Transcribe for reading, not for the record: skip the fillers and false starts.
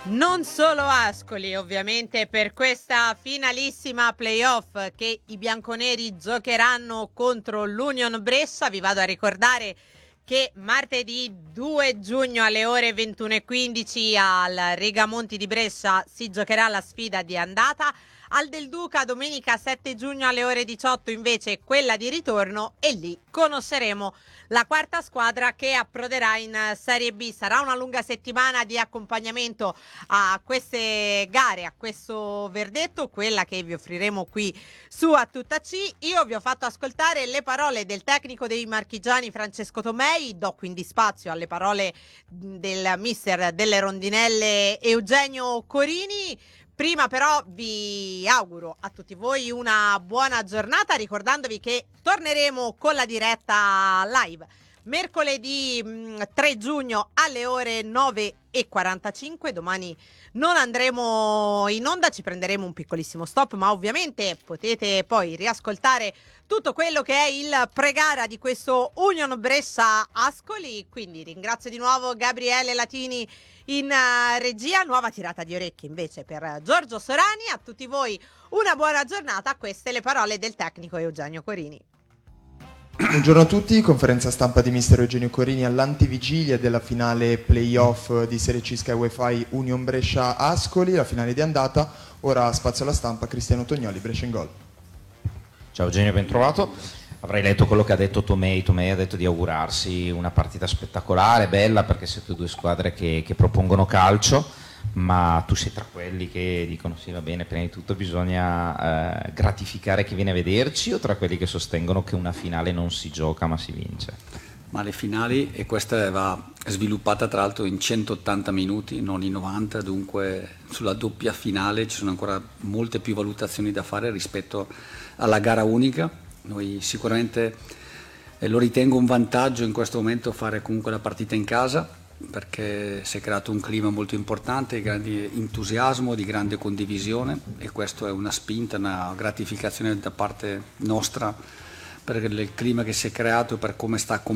Non solo Ascoli, ovviamente, per questa finalissima playoff che i bianconeri giocheranno contro l'Union Brescia. Vi vado a ricordare che martedì 2 giugno alle ore 21:15 al Regamonti di Brescia si giocherà la sfida di andata. Al Del Duca domenica 7 giugno alle ore 18 invece quella di ritorno, e lì conosceremo la quarta squadra che approderà in Serie B. Sarà una lunga settimana di accompagnamento a queste gare, a questo verdetto, quella che vi offriremo qui su A Tutta C. Io vi ho fatto ascoltare le parole del tecnico dei marchigiani Francesco Tomei, do quindi spazio alle parole del mister delle rondinelle Eugenio Corini. Prima però vi auguro a tutti voi una buona giornata, ricordandovi che torneremo con la diretta live mercoledì 3 giugno alle ore 9:45. Domani non andremo in onda, ci prenderemo un piccolissimo stop, ma ovviamente potete poi riascoltare tutto quello che è il pre-gara di questo Union Brescia Ascoli. Quindi ringrazio di nuovo Gabriele Latini in regia. Nuova tirata di orecchie invece per Giorgio Sorani. A tutti voi una buona giornata. Queste le parole del tecnico Eugenio Corini. Buongiorno a tutti, conferenza stampa di mister Eugenio Corini all'antivigilia della finale playoff di Serie C Sky Wi-Fi Union Brescia Ascoli, la finale di andata. Ora spazio alla stampa, Cristiano Tognoli, Brescia in gol. Ciao Eugenio, ben trovato. Avrei letto quello che ha detto Tomei. Tomei ha detto di augurarsi una partita spettacolare, bella, perché siete due squadre che propongono calcio, ma tu sei tra quelli che dicono sì, va bene, prima di tutto bisogna gratificare chi viene a vederci, o tra quelli che sostengono che una finale non si gioca ma si vince? Ma le finali, e questa va sviluppata tra l'altro in 180 minuti, non in 90, dunque sulla doppia finale ci sono ancora molte più valutazioni da fare rispetto alla gara unica. Noi sicuramente lo ritengo un vantaggio in questo momento fare comunque la partita in casa, perché si è creato un clima molto importante di grande entusiasmo, di grande condivisione, e questo è una spinta, una gratificazione da parte nostra per il clima che si è creato e per come sta